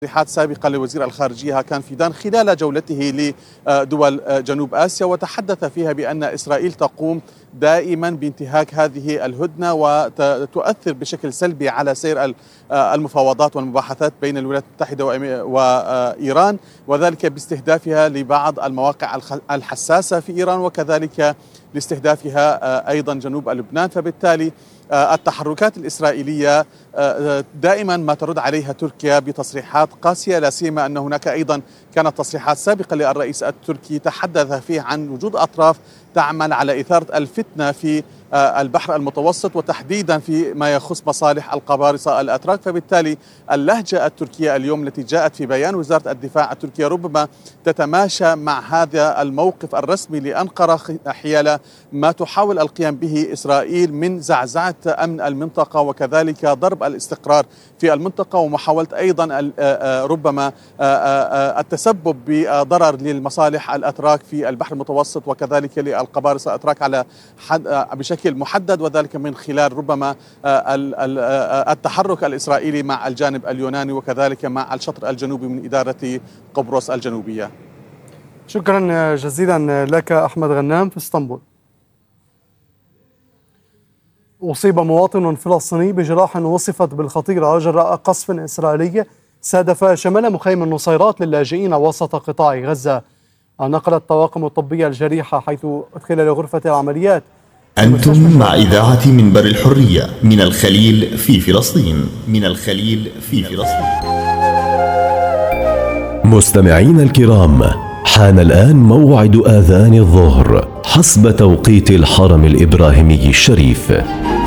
تصريحات سابقة لوزير الخارجية هاكان فيدان خلال جولته لدول جنوب آسيا، وتحدث فيها بأن إسرائيل تقوم دائما بانتهاك هذه الهدنة وتؤثر بشكل سلبي على سير المفاوضات والمباحثات بين الولايات المتحدة وإيران، وذلك باستهدافها لبعض المواقع الحساسة في إيران وكذلك لاستهدافها أيضا جنوب لبنان. فبالتالي التحركات الإسرائيلية دائما ما ترد عليها تركيا بتصريحات قاسية، لا سيما أن هناك أيضا كانت تصريحات سابقة للرئيس التركي تحدث فيه عن وجود أطراف تعمل على إثارة الفتنة في البحر المتوسط وتحديدا في ما يخص مصالح القبارصة الأتراك. فبالتالي اللهجة التركية اليوم التي جاءت في بيان وزارة الدفاع التركية ربما تتماشى مع هذا الموقف الرسمي لأنقرة حيال ما تحاول القيام به إسرائيل من زعزعة أمن المنطقة وكذلك ضرب الاستقرار في المنطقة، ومحاولة أيضا ربما التسبب بضرر للمصالح الأتراك في البحر المتوسط وكذلك للقبارصة الأتراك على بشكل محدد، وذلك من خلال ربما التحرك الإسرائيلي مع الجانب اليوناني وكذلك مع الشطر الجنوبي من إدارة قبرص الجنوبية. شكرا جزيلا لك أحمد غنام في اسطنبول. أصيب مواطن فلسطيني بجراح وصفت بالخطيرة جراء قصف إسرائيلي استهدف شمال مخيم النصيرات للاجئين وسط قطاع غزة. نقلت الطواقم الطبية الجريحة حيث أدخل لغرفة العمليات. أنتم مع إذاعة منبر الحرية من الخليل في فلسطين. مستمعين الكرام، حان الآن موعد آذان الظهر حسب توقيت الحرم الإبراهيمي الشريف.